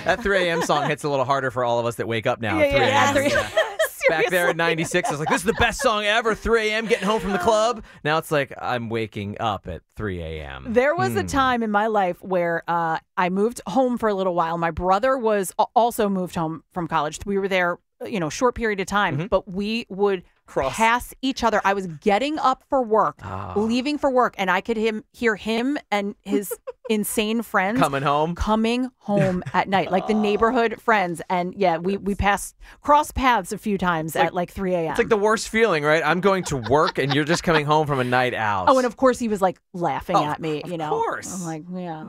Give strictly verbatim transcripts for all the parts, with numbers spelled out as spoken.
That three a.m. song hits a little harder for all of us that wake up now Yeah, at three a.m. yeah, three- Yeah. Back there at ninety-six, I was like, this is the best song ever, three a.m., getting home from the club. Now it's like, I'm waking up at three a.m. There was Hmm. a time in my life where uh, I moved home for a little while. My brother was a- also moved home from college. We were there, you know, short period of time, Mm-hmm. but we would Cross. pass each other. I was getting up for work, Ah. leaving for work, and I could him hear him and his insane friends Coming home. coming home at night, like the neighborhood friends. And yeah, we we passed cross paths a few times like- at like three a.m. It's like the worst feeling, right? I'm going to work and you're just coming home from a night out. Oh, and of course he was like laughing Oh, at me, you know. Of course. I'm like, yeah.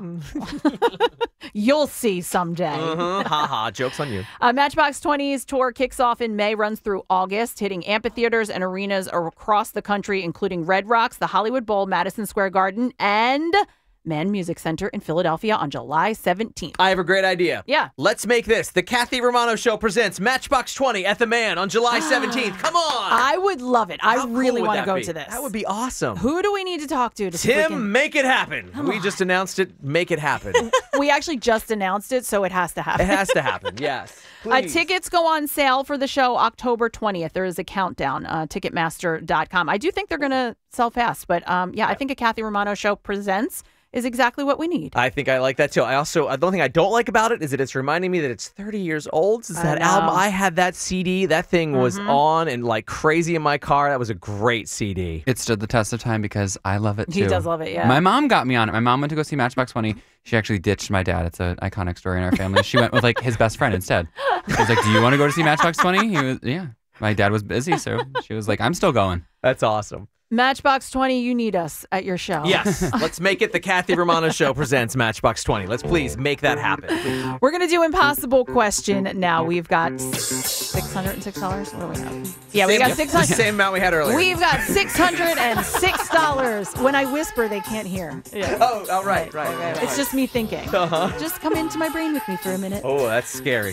You'll see someday. Uh-huh. Ha ha. Joke's on you. Uh, Matchbox twenty's tour kicks off in May, runs through August, hitting amphitheaters and arenas across the country, including Red Rocks, the Hollywood Bowl, Madison Square Garden, and Mann Music Center in Philadelphia on July seventeenth. I have a great idea. Yeah. Let's make this. The Kathy Romano Show presents Matchbox twenty at the Man on July seventeenth. Come on. I would love it. I How cool really would want to that go be? to this. That would be awesome. Who do we need to talk to? to Tim, freaking- make it happen. We just announced it. Make it happen. We actually just announced it, so it has to happen. It has to happen. Yes. Uh, Please. tickets go on sale for the show October twentieth. There is a countdown, uh, ticketmaster dot com. I do think they're going to sell fast, but um, yeah, I think a Kathy Romano Show presents is exactly what we need. I think I like that too. I also, uh, the only thing I don't like about it is that it's reminding me that it's thirty years old since I that know. album. I had that C D. That thing was Mhm. on and like crazy in my car. That was a great C D. It stood the test of time because I love it too. He does love it, yeah. My mom got me on it. My mom went to go see Matchbox twenty. She actually ditched my dad. It's an iconic story in our family. She went with like his best friend instead. She was like, "Do you want to go to see Matchbox twenty?" He was, yeah. My dad was busy, so she was like, "I'm still going." That's awesome. Matchbox twenty, you need us at your show. Yes. Let's make it the Kathy Romano Show presents Matchbox twenty. Let's please make that happen. We're going to do impossible question now. We've got six hundred six dollars. What do we have? Yeah, we Same- got six hundred dollars. Same amount we had earlier. We've got six hundred six dollars. When I whisper, they can't hear. Yeah. Oh, oh, right, right, right. It's just me thinking. Uh-huh. Just come into my brain with me for a minute. Oh, that's scary.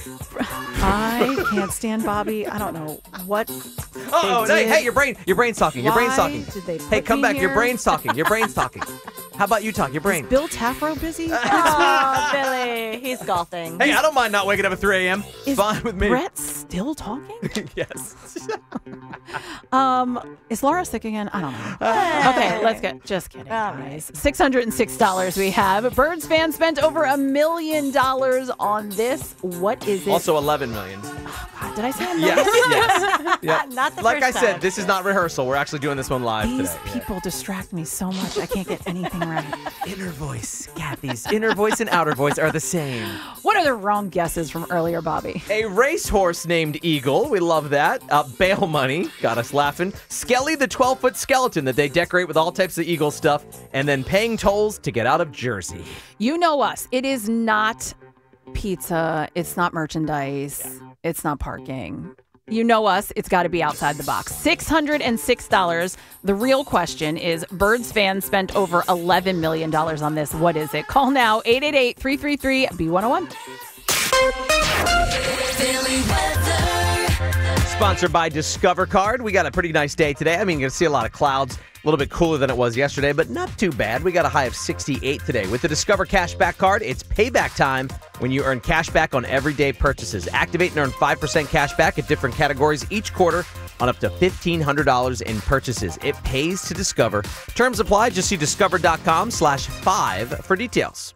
I can't stand Bobby. I don't know what. Oh, they hey, did. hey, your brain, your brain's talking. Your brain's Why talking. did they Hey, put come me back. Your here? brain's talking. Your brain's talking. How about you talk? Your brain. Bill Tafro busy? Oh, Billy, he's golfing. Hey, I don't mind not waking up at three a.m. Is Fine with me. Brett still talking? Yes. Um, is Laura sick again? I don't know. Okay, let's get. Just kidding, All guys. Six hundred and six dollars we have. Birds fans spent over a million dollars on this. What is it? Also eleven million. God, did I say a million? Yes, yes. Yep. Not the Like I first said, time. this is not rehearsal. We're actually doing this one live These today. people distract me so much. I can't get anything right. Inner voice, Kathy's inner voice and outer voice are the same. What are the wrong guesses from earlier, Bobby? A racehorse named Eagle, we love that. Uh, bail money, got us laughing. Skelly, the twelve-foot skeleton that they decorate with all types of Eagle stuff, and then paying tolls to get out of Jersey. You know us. It is not pizza. It's not merchandise. It's not parking. You know us. It's got to be outside the box. six hundred six dollars. The real question is, Birds fans spent over eleven million dollars on this. What is it? Call now, eight eight eight, three three three, B one oh one. Philly weather. Sponsored by Discover Card. We got a pretty nice day today. I mean, you're going to see a lot of clouds. A little bit cooler than it was yesterday, but not too bad. We got a high of sixty-eight today. With the Discover Cashback Card, it's payback time when you earn cash back on everyday purchases. Activate and earn five percent cash back at different categories each quarter on up to fifteen hundred dollars in purchases. It pays to Discover. Terms apply. Just see discover.com slash five for details.